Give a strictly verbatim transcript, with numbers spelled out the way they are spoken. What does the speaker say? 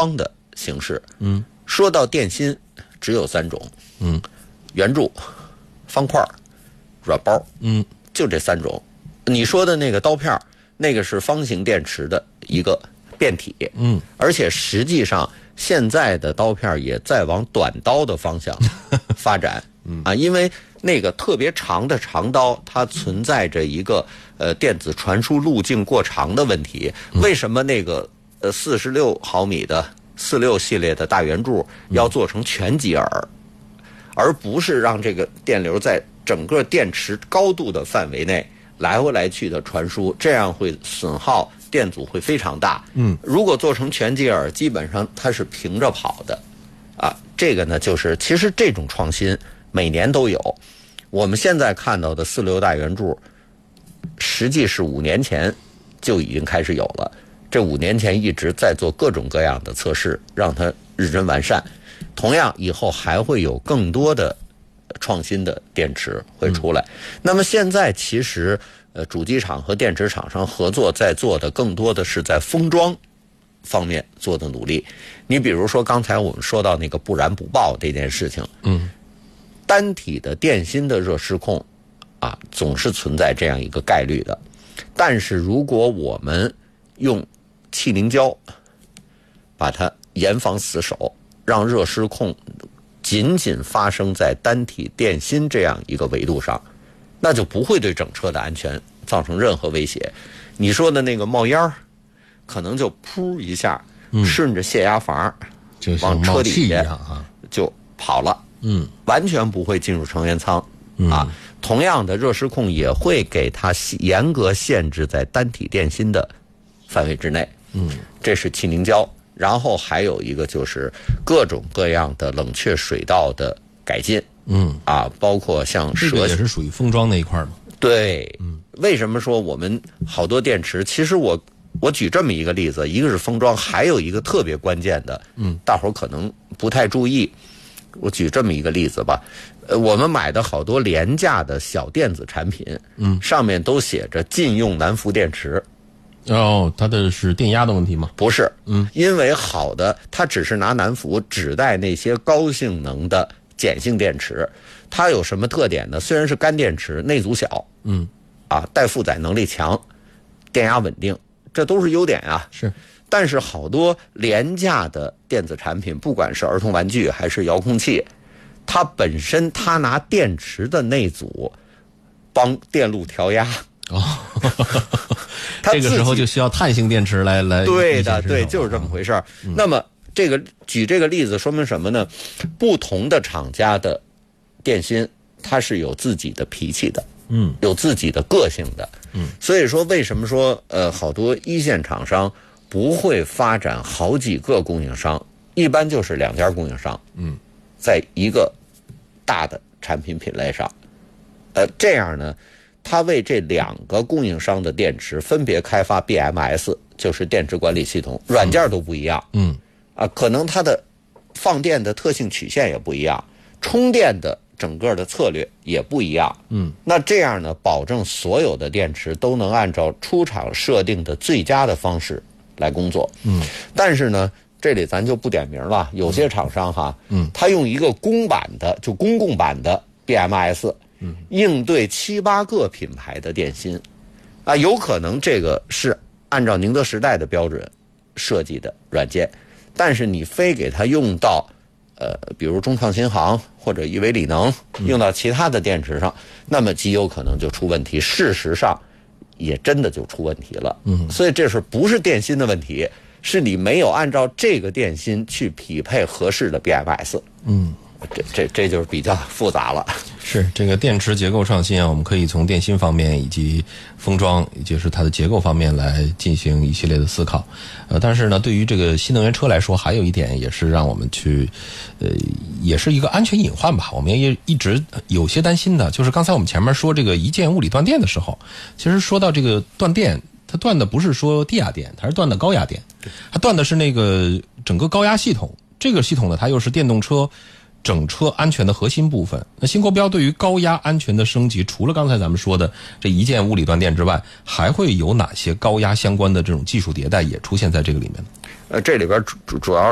方的形式。 嗯， 说到电芯，只有三种。 嗯， 圆柱、方块、软包。 嗯， 就这三种。你说的那个刀片，那个是方形电池的一个变体。 嗯， 而且实际上现在的刀片也在往短刀的方向发展。嗯啊，因为那个特别长的长刀，它存在着一个呃电子传输路径过长的问题。为什么那个呃四十六毫米的四六系列的大圆柱要做成全吉尔，而不是让这个电流在整个电池高度的范围内来回来去的传输？这样会损耗电阻会非常大。 嗯， 如果做成全吉尔，基本上它是平着跑的。啊，这个呢，就是其实这种创新每年都有。我们现在看到的四流大圆柱，实际是五年前就已经开始有了。这五年前一直在做各种各样的测试，让它日臻完善。同样，以后还会有更多的创新的电池会出来。嗯、那么现在其实，呃，主机厂和电池厂商合作在做的更多的是在封装方面做的努力。你比如说刚才我们说到那个不燃不爆这件事情， 嗯， 单体的电芯的热失控啊，总是存在这样一个概率的。但是如果我们用气凝胶把它严防死守，让热失控仅仅发生在单体电芯这样一个维度上，那就不会对整车的安全造成任何威胁。你说的那个冒烟儿，可能就噗一下，嗯、顺着泄压阀往车底下就跑了， 嗯， 完全不会进入成员舱、 嗯、 啊。同样的，热失控也会给它严格限制在单体电芯的范围之内， 嗯， 这是气凝胶。然后还有一个就是各种各样的冷却水道的改进， 嗯啊，包括像这个也是属于封装那一块吗？ 对， 嗯， 为什么说我们好多电池？其实我我举这么一个例子，一个是封装，还有一个特别关键的， 嗯， 大伙儿可能不太注意。我举这么一个例子吧，呃，我们买的好多廉价的小电子产品， 嗯， 上面都写着禁用南孚电池。 哦，它的是电压的问题吗？ 不是， 嗯， 因为好的，它只是拿南孚指代那些高性能的碱性电池，它有什么特点呢？虽然是干电池，内阻小， 嗯， 啊，待负载能力强，电压稳定，这都是优点啊。 是， 但是好多廉价的电子产品，不管是儿童玩具还是遥控器，它本身它拿电池的内阻帮电路调压。 哦，这个时候就需要碳性电池来来。 对的，对，就是这么回事儿、嗯。那么这个举这个例子说明什么呢？不同的厂家的电芯，它是有自己的脾气的， 嗯， 有自己的个性的， 嗯。 所以说，为什么说呃好多一线厂商不会发展好几个供应商，一般就是两家供应商， 嗯， 在一个大的产品品类上，呃，这样呢。他为这两个供应商的电池分别开发 B M S， 就是电池管理系统，软件都不一样。 嗯， 啊，可能它的放电的特性曲线也不一样，充电的整个的策略也不一样。 嗯， 那这样呢，保证所有的电池都能按照出厂设定的最佳的方式来工作。 嗯， 但是呢，这里咱就不点名了，有些厂商哈， 嗯， 他用一个公版的，就公共版的 B M S。应对七八个品牌的电芯，啊，有可能这个是按照宁德时代的标准设计的软件，但是你非给它用到，呃，比如中创新航或者亿维理能，用到其他的电池上，嗯、那么极有可能就出问题。事实上，也真的就出问题了。 嗯， 所以这是不是电芯的问题？是你没有按照这个电芯去匹配合适的 B M S。 嗯。 这这这就是比较复杂了。 是这个电池结构创新啊，我们可以从电芯方面以及封装，也就是它的结构方面来进行一系列的思考。呃，但是呢，对于这个新能源车来说，还有一点也是让我们去，呃，也是一个安全隐患吧。我们也一直有些担心的，就是刚才我们前面说这个一键物理断电的时候，其实说到这个断电，它断的不是说低压电，它是断的高压电，它断的是那个整个高压系统。这个系统呢，它又是电动车整车安全的核心部分。那新国标对于高压安全的升级，除了刚才咱们说的这一键物理断电之外，还会有哪些高压相关的这种技术迭代也出现在这个里面呢？ 呃，这里边主主要